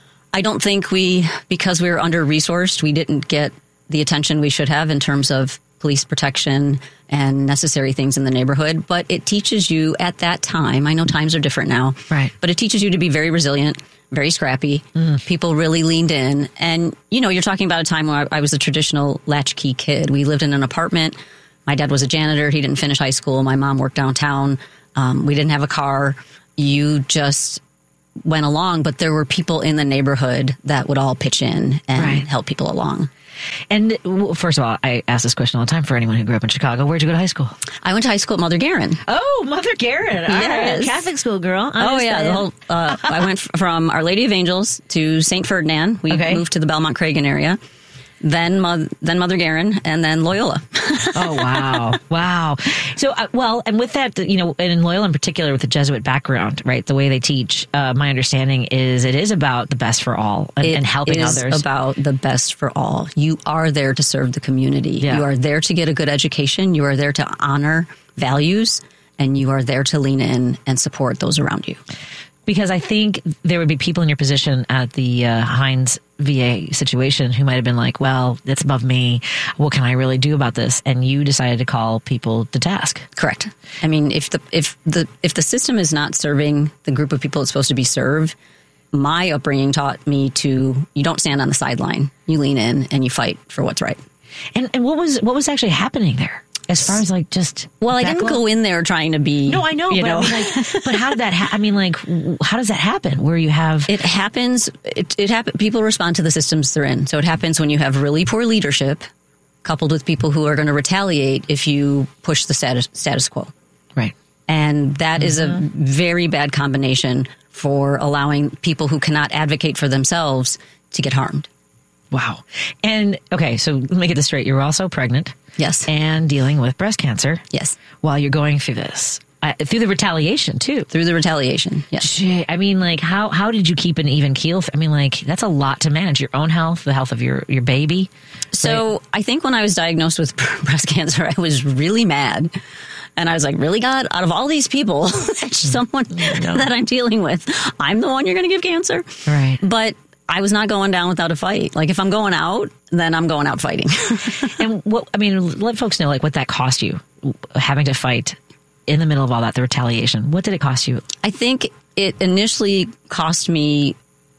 I don't think we, because we were under-resourced, we didn't get the attention we should have in terms of police protection and necessary things in the neighborhood. But it teaches you at that time, I know times are different now, right? But it teaches you to be very resilient, very scrappy. Mm. People really leaned in. And, you know, you're talking about a time where I, I was a traditional latchkey kid. We lived in an apartment. My dad was a janitor. He didn't finish high school. My mom worked downtown. Um, we didn't have a car. You just went along. But there were people in the neighborhood that would all pitch in and right. help people along. And first of all, I ask this question all the time for anyone who grew up in Chicago. Where'd you go to high school? I went to high school at Mother Guerin. Oh, Mother Guerin. All yes. right. Catholic school girl. Oh, yeah. The whole, uh, I went from Our Lady of Angels to Saint Ferdinand. We okay. moved to the Belmont-Cragen area. Then, Mo- then Mother Guerin, and then Loyola. Oh, wow. Wow. So, uh, well, and with that, you know, and in Loyola in particular, with the Jesuit background, right, the way they teach, uh, my understanding is it is about the best for all and, and helping others. It is about the best for all. You are there to serve the community. Yeah. You are there to get a good education. You are there to honor values, and you are there to lean in and support those around you. Because I think there would be people in your position at the uh, Hines V A situation who might have been like, well, that's above me. What can I really do about this? And you decided to call people to task. Correct. I mean, if the if the if the system is not serving the group of people it's supposed to be served, my upbringing taught me to, you don't stand on the sideline. You lean in and you fight for what's right. And and what was what was actually happening there? As far as like just well, I didn't go in there trying to be. No, I know, you but know. I mean, like, but how did that? Ha- I mean, like, how does that happen? Where you have it happens. It it happen. People respond to the systems they're in. So it happens when you have really poor leadership, coupled with people who are going to retaliate if you push the status status quo. Right, and that mm-hmm. is a very bad combination for allowing people who cannot advocate for themselves to get harmed. Wow. And okay, so let me get this straight. You're also pregnant. Yes. And dealing with breast cancer. Yes. While you're going through this. Uh, through the retaliation, too. Through the retaliation, yes. Shit. I mean, like, how, how did you keep an even keel? I mean, like, that's a lot to manage. Your own health, the health of your, your baby. So right? I think when I was diagnosed with breast cancer, I was really mad. And I was like, really, God, out of all these people, someone that I'm dealing with, I'm the one you're going to give cancer? Right. But I was not going down without a fight. Like, if I'm going out, then I'm going out fighting. And what, I mean, let folks know, like, what that cost you, having to fight in the middle of all that, the retaliation. What did it cost you? I think it initially cost me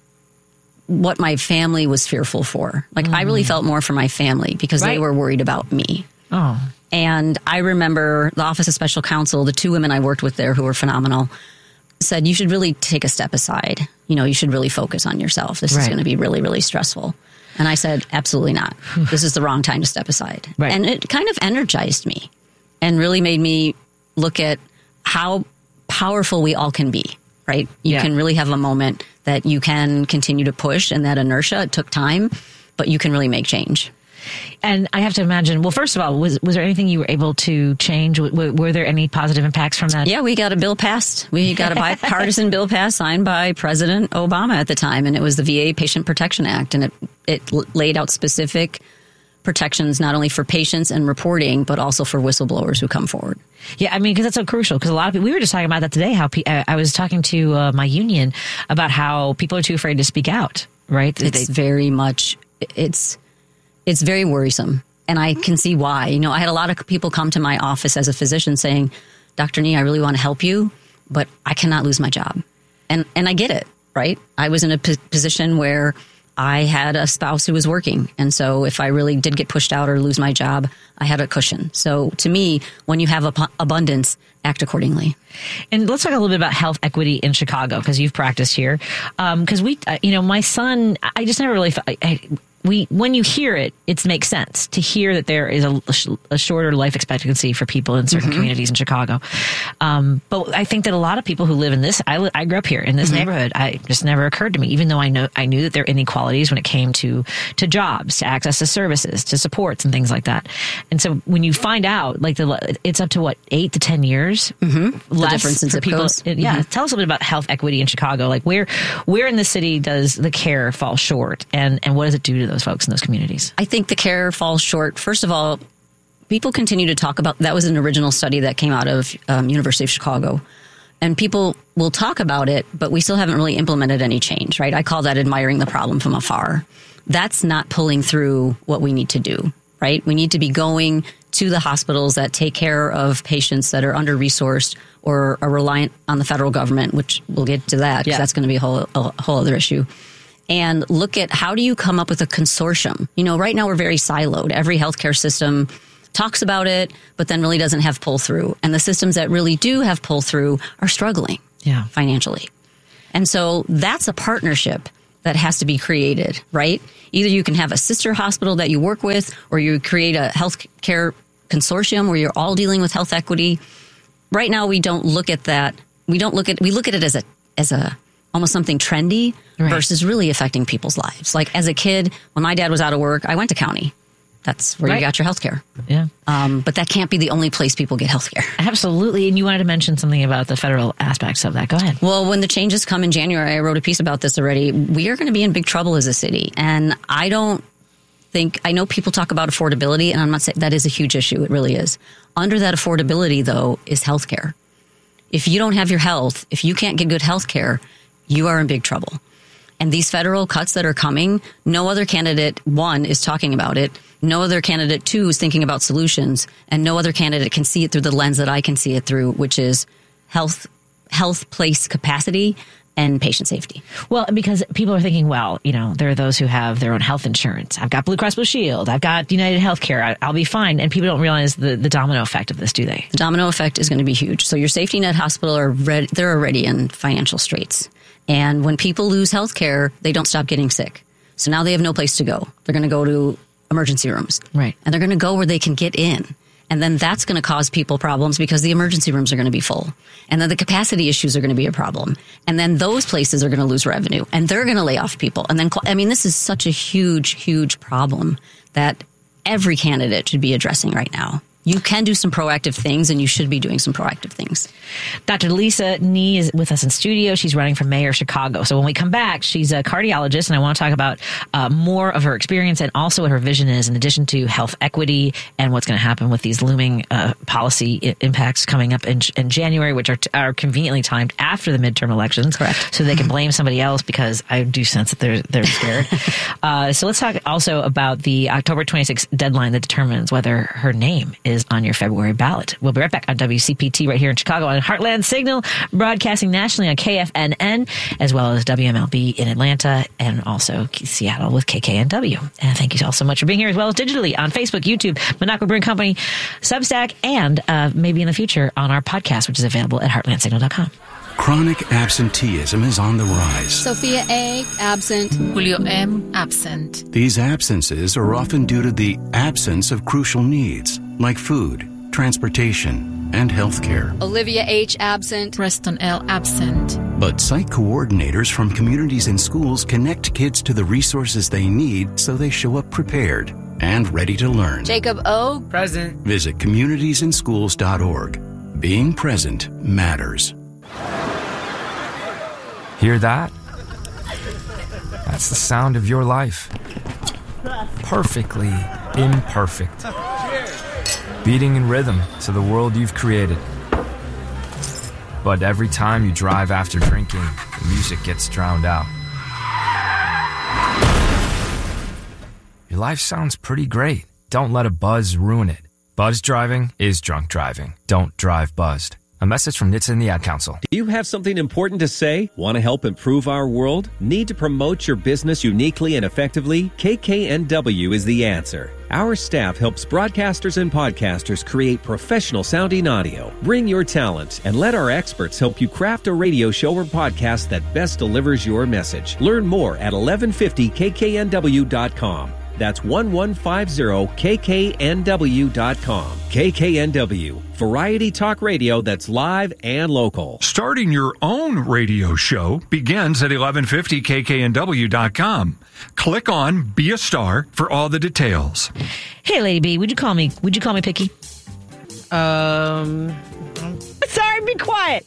what my family was fearful for. Like, mm. I really felt more for my family because right. they were worried about me. Oh. And I remember the Office of Special Counsel, the two women I worked with there who were phenomenal, said, you should really take a step aside. You know, you should really focus on yourself. This right. is going to be really, really stressful. And I said, absolutely not. This is the wrong time to step aside. Right. And it kind of energized me and really made me look at how powerful we all can be, right? You yeah. can really have a moment that you can continue to push, and that inertia, it took time, but you can really make change. And I have to imagine, well, first of all, was was there anything you were able to change? W- were there any positive impacts from that? Yeah, we got a bill passed. We got a bipartisan bill passed signed by President Obama at the time, and it was the V A Patient Protection Act, and it, it laid out specific protections not only for patients and reporting, but also for whistleblowers who come forward. Yeah, I mean, because that's so crucial. Because a lot of people, we were just talking about that today, how pe- I was talking to uh, my union about how people are too afraid to speak out, right? It's they, very much, it's... It's very worrisome, and I can see why. You know, I had a lot of people come to my office as a physician saying, Doctor Nee, I really want to help you, but I cannot lose my job. And and I get it, right? I was in a p- position where I had a spouse who was working, and so if I really did get pushed out or lose my job, I had a cushion. So to me, when you have ab- abundance, act accordingly. And let's talk a little bit about health equity in Chicago, because you've practiced here. Because um, we, uh, you know, my son, I just never really... I, I, We, when you hear it, it makes sense to hear that there is a, a shorter life expectancy for people in certain mm-hmm. communities in Chicago. Um, but I think that a lot of people who live in this, I, li- I grew up here in this mm-hmm. neighborhood. I just never occurred to me, even though I know I knew that there are inequalities when it came to to jobs, to access to services, to supports and things like that. And so when you find out, like the, it's up to what eight to ten years mm-hmm. less the difference in for zip people. codes. Yeah, Mm-hmm. tell us a little bit about health equity in Chicago. Like where where in the city does the care fall short, and and what does it do to those folks in those communities? I think the care falls short. First of all, people continue to talk about, that was an original study that came out of um, University of Chicago. And people will talk about it, but we still haven't really implemented any change, right? I call that admiring the problem from afar. That's not pulling through what we need to do, right? We need to be going to the hospitals that take care of patients that are under-resourced or are reliant on the federal government, which we'll get to that because yeah. that's going to be a whole, a whole other issue. And look at how do you come up with a consortium? You know, right now we're very siloed. Every healthcare system talks about it, but then really doesn't have pull through. And the systems that really do have pull through are struggling yeah. financially. And so that's a partnership that has to be created, right? Either you can have a sister hospital that you work with, or you create a healthcare consortium where you're all dealing with health equity. Right now, we don't look at that. We don't look at, we look at it as a, as a, almost something trendy right. versus really affecting people's lives. Like as a kid, when my dad was out of work, I went to county. That's where right. you got your health care. Yeah. Um, but that can't be the only place people get health care. Absolutely. And you wanted to mention something about the federal aspects of that. Go ahead. Well, when the changes come in January, I wrote a piece about this already. We are going to be in big trouble as a city. And I don't think, I know people talk about affordability, and I'm not saying that is a huge issue. It really is. Under that affordability, though, is health care. If you don't have your health, if you can't get good health care, you are in big trouble. And these federal cuts that are coming, no other candidate, one, is talking about it. No other candidate, two, is thinking about solutions. And no other candidate can see it through the lens that I can see it through, which is health, health place capacity and patient safety. Well, because people are thinking, well, you know, there are those who have their own health insurance. I've got Blue Cross Blue Shield. I've got United Healthcare. I, I'll be fine. And people don't realize the, the domino effect of this, do they? The domino effect is going to be huge. So your safety net hospital are ready, they're already in financial straits. And when people lose health care, they don't stop getting sick. So now they have no place to go. They're going to go to emergency rooms. Right. And they're going to go where they can get in. And then that's going to cause people problems because the emergency rooms are going to be full. And then the capacity issues are going to be a problem. And then those places are going to lose revenue. And they're going to lay off people. And then, I mean, this is such a huge, huge problem that every candidate should be addressing right now. You can do some proactive things, and you should be doing some proactive things. Doctor Lisa Nee is with us in studio. She's running for mayor of Chicago. So when we come back, she's a cardiologist, and I want to talk about uh, more of her experience and also what her vision is in addition to health equity and what's going to happen with these looming uh, policy I- impacts coming up in, in January, which are, t- are conveniently timed after the midterm elections. Correct. So they can blame somebody else because I do sense that they're, they're scared. uh, so let's talk also about the October twenty-sixth deadline that determines whether her name is on your February ballot. We'll be right back on W C P T right here in Chicago on Heartland Signal, broadcasting nationally on K F N N, as well as W M L B in Atlanta and also Seattle with K K N W. And thank you all so much for being here, as well as digitally on Facebook, YouTube, Minocqua Brewing Company, Substack, and uh, maybe in the future on our podcast, which is available at heartland signal dot com. Chronic absenteeism is on the rise. Sophia A, absent. Julio M, absent. These absences are often due to the absence of crucial needs like food, transportation, and health care. Olivia H, absent. Preston L, absent. But site coordinators from communities and schools connect kids to the resources they need so they show up prepared and ready to learn. Jacob O, present. Visit communities in schools dot org. Being present matters. Hear that? That's the sound of your life. Perfectly imperfect. Beating in rhythm to the world you've created. But every time you drive after drinking, the music gets drowned out. Your life sounds pretty great. Don't let a buzz ruin it. Buzz driving is drunk driving. Don't drive buzzed. A message from N H T S A and the Ad Council. Do you have something important to say? Want to help improve our world? Need to promote your business uniquely and effectively? K K N W is the answer. Our staff helps broadcasters and podcasters create professional sounding audio. Bring your talent and let our experts help you craft a radio show or podcast that best delivers your message. Learn more at eleven fifty K K N W dot com. That's eleven fifty K K N W dot com. K K N W, variety talk radio that's live and local. Starting your own radio show begins at eleven fifty K K N W dot com. Click on Be a Star for all the details. Hey, Lady B, would you call me? Would you call me picky? Um. Sorry, be quiet.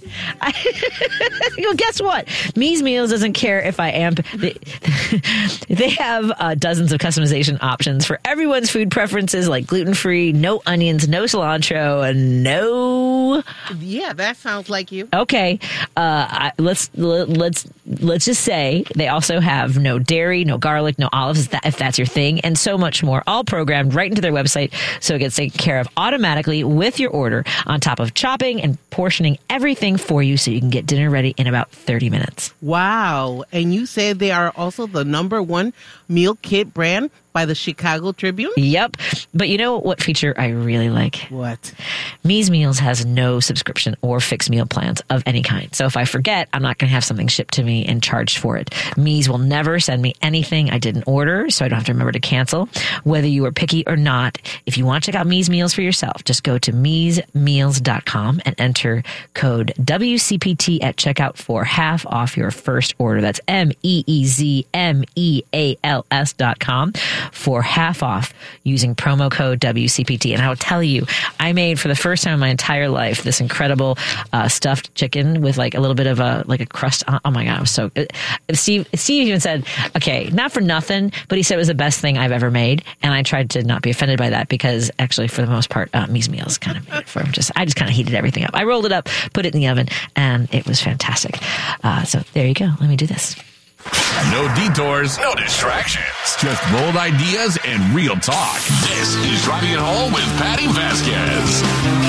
Well, guess what? Me's Meals doesn't care if I am. They, they have uh, dozens of customization options for everyone's food preferences, like gluten-free, no onions, no cilantro, and no. Yeah, that sounds like you. Okay, uh, I, let's let's let's just say they also have no dairy, no garlic, no olives, if that's your thing, and so much more. All programmed right into their website, so it gets taken care of automatically with your order. On top of chopping and portioning everything for you so you can get dinner ready in about thirty minutes. Wow. And you said they are also the number one meal kit brand by the Chicago Tribune? Yep. But you know what feature I really like? What? Me's Meals has no subscription or fixed meal plans of any kind. So if I forget, I'm not going to have something shipped to me and charged for it. Me's will never send me anything I didn't order, so I don't have to remember to cancel. Whether you are picky or not, if you want to check out Me's Meals for yourself, just go to me's meals dot com and enter code W C P T at checkout for half off your first order. That's M E E Z M E A L S dot com. for half off using promo code W C P T. And I'll tell you, I made for the first time in my entire life this incredible uh, stuffed chicken with like a little bit of a like a crust. Oh my God, it was so good. Steve, Steve even said, okay, not for nothing, but he said it was the best thing I've ever made. And I tried to not be offended by that because actually for the most part, uh, Mies Meals kind of made it for him. Just, I just kind of heated everything up. I rolled it up, put it in the oven, and it was fantastic. Uh, so there you go. Let me do this. No detours, no distractions. Just bold ideas and real talk. This is Driving It Home with Patty Vasquez.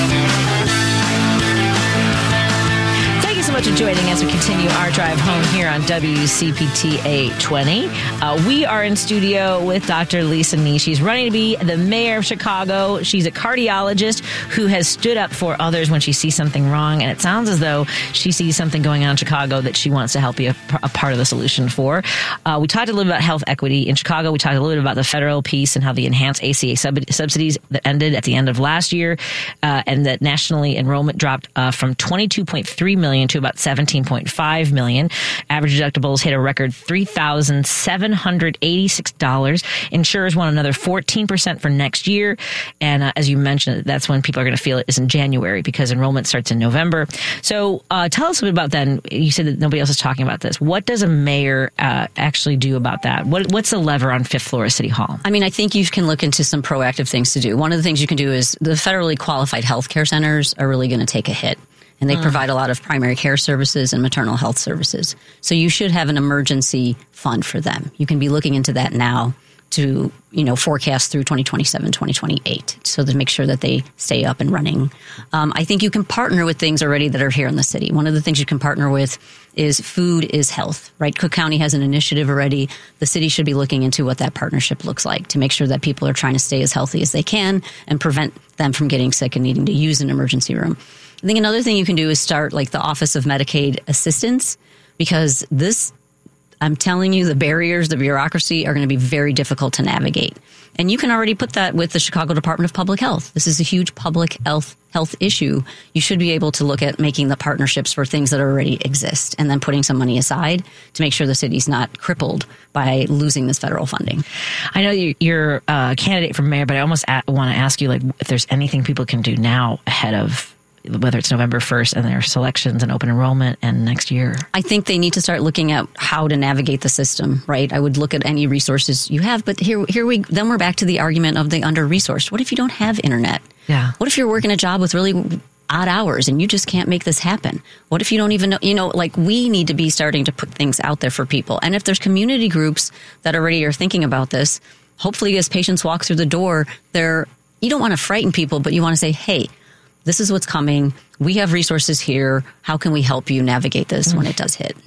Thank you so much for joining us. We continue our drive home here on W C P T eight twenty. Uh, we are in studio with Doctor Lisa Nee. She's running to be the mayor of Chicago. She's a cardiologist who has stood up for others when she sees something wrong. And it sounds as though she sees something going on in Chicago that she wants to help be a, a part of the solution for. Uh, we talked a little bit about health equity in Chicago. We talked a little bit about the federal piece and how the enhanced A C A sub- subsidies that ended at the end of last year uh, and that nationally enrollment dropped uh, from twenty-two point three million to about seventeen point five million. Average deductibles hit a record three thousand seven hundred eighty-six dollars. Insurers want another fourteen percent for next year. And uh, as you mentioned, that's when people are going to feel it is in January because enrollment starts in November. So uh, tell us a bit about that. You said that nobody else is talking about this. What does a mayor uh, actually do about that? What, what's the lever on fifth floor of City Hall? I mean, I think you can look into some proactive things to do. One of the things you can do is the federally qualified healthcare centers are really going to take a hit. And they mm. provide a lot of primary care services and maternal health services. So you should have an emergency fund for them. You can be looking into that now to, you know, forecast through twenty twenty-seven, twenty twenty-eight, so to make sure that they stay up and running. Um, I think you can partner with things already that are here in the city. One of the things you can partner with is food is health, right? Cook County has an initiative already. The city should be looking into what that partnership looks like to make sure that people are trying to stay as healthy as they can and prevent them from getting sick and needing to use an emergency room. I think another thing you can do is start like the Office of Medicaid Assistance, because this, I'm telling you, the barriers, the bureaucracy are going to be very difficult to navigate. And you can already put that with the Chicago Department of Public Health. This is a huge public health health issue. You should be able to look at making the partnerships for things that already exist and then putting some money aside to make sure the city's not crippled by losing this federal funding. I know you're a candidate for mayor, but I almost want to ask you, like, if there's anything people can do now ahead of whether it's November first and there's selections and open enrollment and next year. I think they need to start looking at how to navigate the system, right? I would look at any resources you have, but here, here we, then we're back to the argument of the under-resourced. What if you don't have internet? Yeah. What if you're working a job with really odd hours and you just can't make this happen? What if you don't even know, you know, like we need to be starting to put things out there for people. And if there's community groups that already are thinking about this, hopefully as patients walk through the door, they're, you don't want to frighten people, but you want to say, hey, this is what's coming. We have resources here. How can we help you navigate this mm. when it does hit?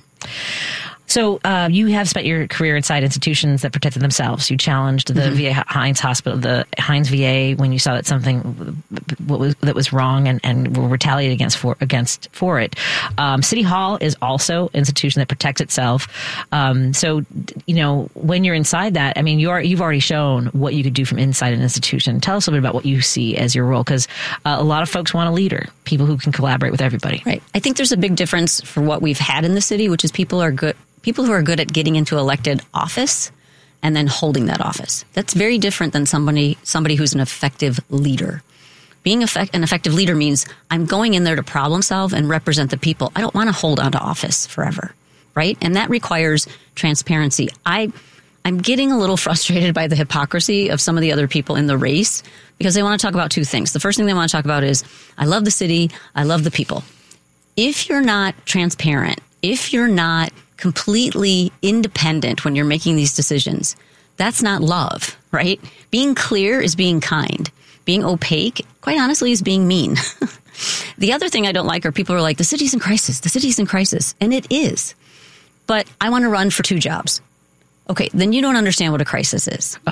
So uh, you have spent your career inside institutions that protected themselves. You challenged the mm-hmm. V A Hines Hospital, the Hines V A, when you saw that something what was, that was wrong and, and were retaliated against for against for it. Um, City Hall is also an institution that protects itself. Um, so, you know, when you're inside that, I mean, you're you've already shown what you could do from inside an institution. Tell us a little bit about what you see as your role, because uh, a lot of folks want a leader, people who can collaborate with everybody. Right. I think there's a big difference for what we've had in the city, which is people are good. People who are good at getting into elected office and then holding that office. That's very different than somebody somebody who's an effective leader. Being effect, an effective leader means I'm going in there to problem solve and represent the people. I don't want to hold on to office forever, right? And that requires transparency. I, I'm getting a little frustrated by the hypocrisy of some of the other people in the race because they want to talk about two things. The first thing they want to talk about is, I love the city, I love the people. If you're not transparent, if you're not completely independent when you're making these decisions, that's not love, right? Being clear is being kind. Being opaque, quite honestly, is being mean. The other thing I don't like are people who are like, the city's in crisis, the city's in crisis. And it is. But I want to run for two jobs. Okay, then you don't understand what a crisis is. Oh.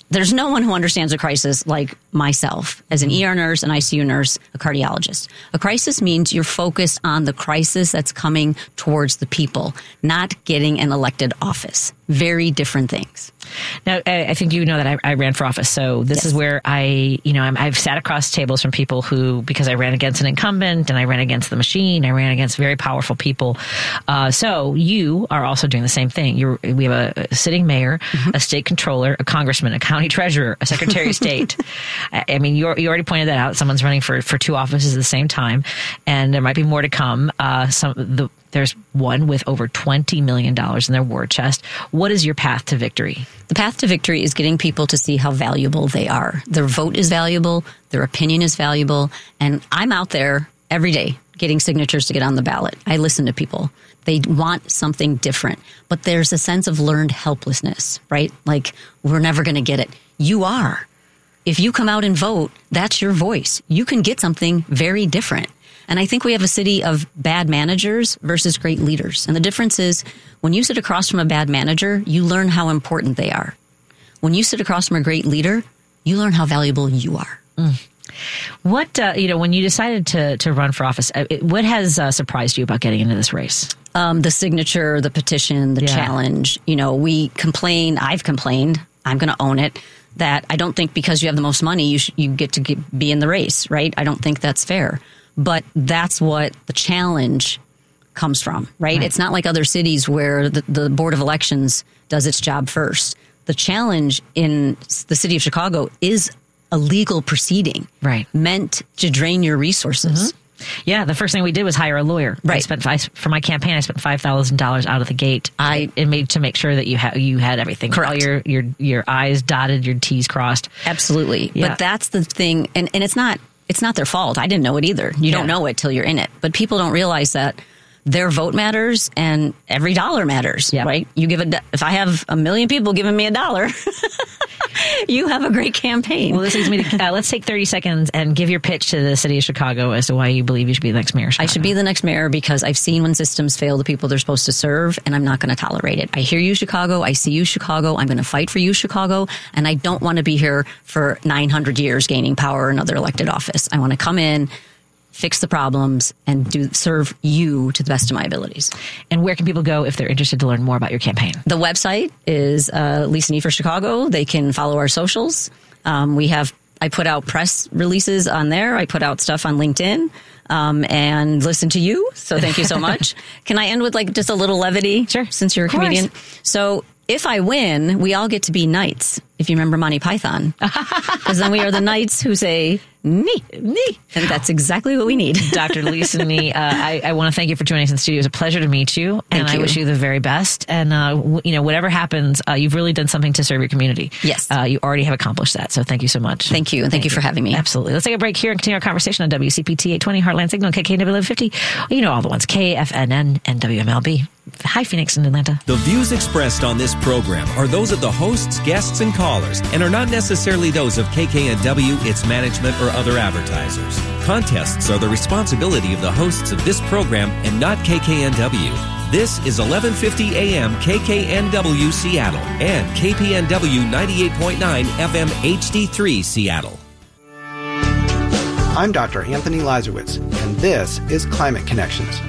there's no one who understands a crisis like myself as an E R nurse, an I C U nurse, a cardiologist. A crisis means you're focused on the crisis that's coming towards the people, not getting an elected office. Very different things. Now, I think you know that I, I ran for office, so this yes. is where I, you know, I'm, I've sat across tables from people who, because I ran against an incumbent and I ran against the machine, I ran against very powerful people. Uh, so you are also doing the same thing. You're, we have a, a sitting mayor, mm-hmm. a state controller, a congressman, a county treasurer, a secretary of state. I, I mean, you you already pointed that out. Someone's running for, for two offices at the same time, and there might be more to come. Uh, some the There's one with over twenty million dollars in their war chest. What is your path to victory? The path to victory is getting people to see how valuable they are. Their vote is valuable. Their opinion is valuable. And I'm out there every day getting signatures to get on the ballot. I listen to people. They want something different. But there's a sense of learned helplessness, right? Like, we're never going to get it. You are. If you come out and vote, that's your voice. You can get something very different. And I think we have a city of bad managers versus great leaders. And the difference is when you sit across from a bad manager, you learn how important they are. When you sit across from a great leader, you learn how valuable you are. Mm. What, uh, you know, when you decided to, to run for office, it, what has uh, surprised you about getting into this race? Um, the signature, the petition, the yeah. challenge. You know, we complain, I've complained, I'm going to own it, that I don't think because you have the most money, you, sh- you get to get, be in the race, right? I don't think that's fair. But that's what the challenge comes from, right? right. It's not like other cities where the, the Board of Elections does its job first. The challenge in the city of Chicago is a legal proceeding, right, meant to drain your resources. Mm-hmm. Yeah, the first thing we did was hire a lawyer. Right. I spent I, for my campaign. I spent five thousand dollars out of the gate. I it made to make sure that you had you had everything. Correct. All your your your I's dotted, your T's crossed. Absolutely. Yeah. But that's the thing, and and it's not it's not their fault. I didn't know it either. You yeah. don't know it till you're in it. But people don't realize that their vote matters and every dollar matters. Yep. Right. You give a if I have a million people giving me a dollar. You have a great campaign. Well, this leads me to, uh, let's take thirty seconds and give your pitch to the city of Chicago as to why you believe you should be the next mayor of Chicago. I should be the next mayor because I've seen when systems fail the people they're supposed to serve, and I'm not going to tolerate it. I hear you, Chicago. I see you, Chicago. I'm going to fight for you, Chicago. And I don't want to be here for nine hundred years gaining power or another elected office. I want to come in, fix the problems, and do serve you to the best of my abilities. And where can people go if they're interested to learn more about your campaign? The website is uh, Lisa Nee for Chicago. They can follow our socials. Um, we have I put out press releases on there. I put out stuff on LinkedIn um, and listen to you. So thank you so much. Can I end with like just a little levity? Sure. Since you're a comedian. So if I win, we all get to be knights. If you remember Monty Python, because then we are the knights who say "Nee, nee," and that's exactly what we need. Doctor Lisa Nee, uh, I, I want to thank you for joining us in the studio. It was a pleasure to meet you, and thank I you. wish you the very best. And uh, w- you know, whatever happens, uh, you've really done something to serve your community. Yes, uh, you already have accomplished that. So thank you so much. Thank you, and thank, thank you for having me. Absolutely. Let's take a break here and continue our conversation on W C P T eight twenty Heartland Signal, K K N W eleven fifty. You know all the ones: K F N N and W M L B. Hi, Phoenix and Atlanta. The views expressed on this program are those of the hosts, guests, and callers, and are not necessarily those of K K N W, its management, or other advertisers. Contests are the responsibility of the hosts of this program and not K K N W. This is eleven fifty A M K K N W Seattle and K P N W ninety-eight point nine F M H D three Seattle. I'm Doctor Anthony Lazarowitz, and this is Climate Connections.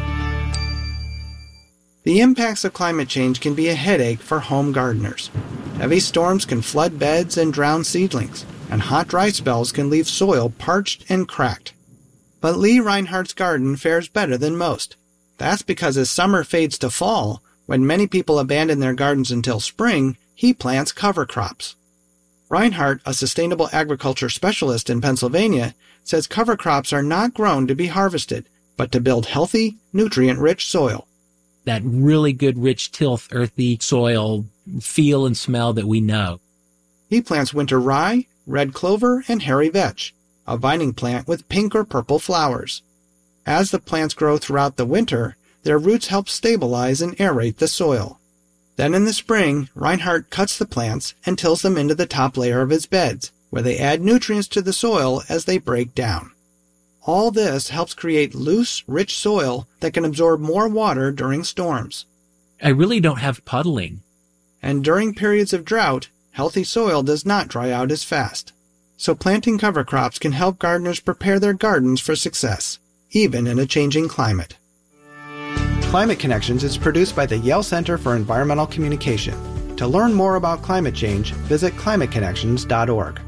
The impacts of climate change can be a headache for home gardeners. Heavy storms can flood beds and drown seedlings, and hot, dry spells can leave soil parched and cracked. But Lee Reinhardt's garden fares better than most. That's because as summer fades to fall, when many people abandon their gardens until spring, he plants cover crops. Reinhardt, a sustainable agriculture specialist in Pennsylvania, says cover crops are not grown to be harvested, but to build healthy, nutrient-rich soil. That really good, rich, tilth, earthy soil feel and smell that we know. He plants winter rye, red clover, and hairy vetch, a vining plant with pink or purple flowers. As the plants grow throughout the winter, their roots help stabilize and aerate the soil. Then in the spring, Reinhardt cuts the plants and tills them into the top layer of his beds, where they add nutrients to the soil as they break down. All this helps create loose, rich soil that can absorb more water during storms. I really don't have puddling. And during periods of drought, Healthy soil does not dry out as fast, so planting cover crops can help gardeners prepare their gardens for success, even in a changing climate. Climate Connections is produced by the Yale Center for Environmental Communication. To learn more about climate change, visit climate connections dot org.